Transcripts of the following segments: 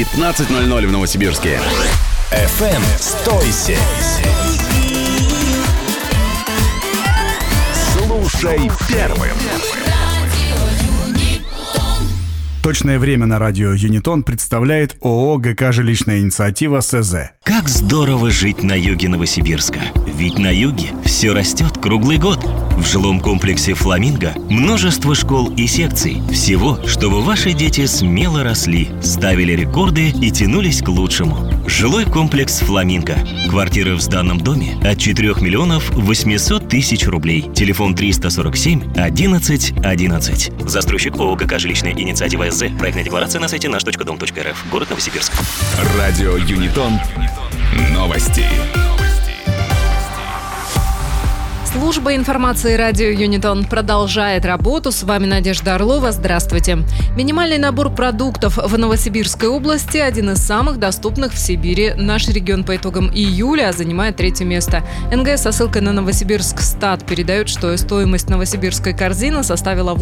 15:00 в Новосибирске. FM 107. Слушай первым. Точное время на радио Юнитон представляет ООО ГК «Жилищная инициатива» СЗ. Как здорово жить на юге Новосибирска. Ведь на юге все растет круглый год. В жилом комплексе «Фламинго» множество школ и секций. Всего, чтобы ваши дети смело росли, ставили рекорды и тянулись к лучшему. Жилой комплекс «Фламинго». Квартиры в сданном доме от 4 миллионов 800 тысяч рублей. Телефон 347 11 11. Застройщик ООО ГК «Жилищная инициатива» СЗ. Проектная декларация на сайте наш.дом.рф. Город Новосибирск. Радио Юнитон. Новости. Служба информации радио Юнитон продолжает работу. С вами Надежда Орлова. Здравствуйте. Минимальный набор продуктов в Новосибирской области один из самых доступных в Сибири. Наш регион по итогам июля занимает 3-е место. НГ со ссылкой на Новосибирск Стат передает, что стоимость новосибирской корзины составила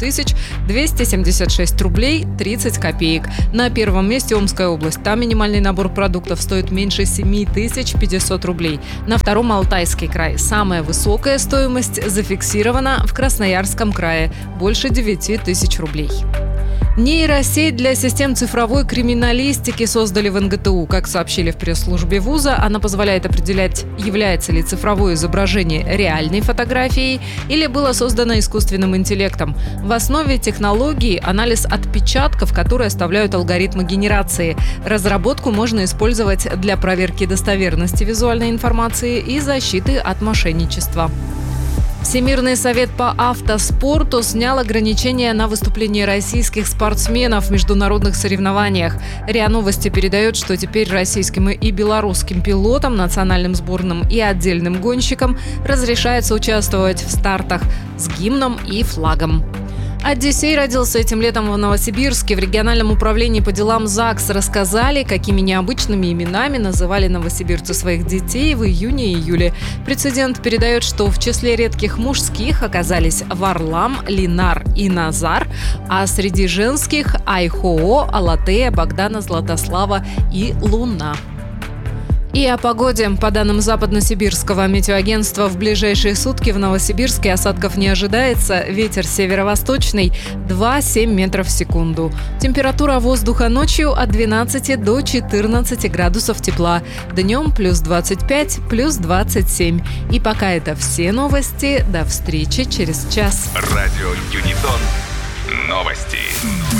8276 рублей 30 копеек. На 1-м месте Омская область. Там минимальный набор продуктов стоит меньше 7500 рублей. На 2-м Алтайский край. Самая высокая стоимость зафиксирована в Красноярском крае – больше 9000 рублей. Нейросеть для систем цифровой криминалистики создали в НГТУ. Как сообщили в пресс-службе вуза, она позволяет определять, является ли цифровое изображение реальной фотографией или было создано искусственным интеллектом. В основе технологии анализ отпечатков, которые оставляют алгоритмы генерации. Разработку можно использовать для проверки достоверности визуальной информации и защиты от мошенничества. Всемирный совет по автоспорту снял ограничения на выступления российских спортсменов в международных соревнованиях. РИА Новости передает, что теперь российским и белорусским пилотам, национальным сборным и отдельным гонщикам разрешается участвовать в стартах с гимном и флагом. Одиссей родился этим летом в Новосибирске. В региональном управлении по делам ЗАГС рассказали, какими необычными именами называли новосибирцы своих детей в июне и июле. Прецедент передает, что в числе редких мужских оказались Варлам, Линар и Назар, а среди женских – Айхоо, Алатея, Богдана, Златослава и Луна. И о погоде. По данным Западно-Сибирского метеоагентства, в ближайшие сутки в Новосибирске осадков не ожидается. Ветер северо-восточный 2,7 метров в секунду. Температура воздуха ночью от 12 до 14 градусов тепла. Днем плюс 25, плюс 27. И пока это все новости. До встречи через час. Радио Юнитон. Новости.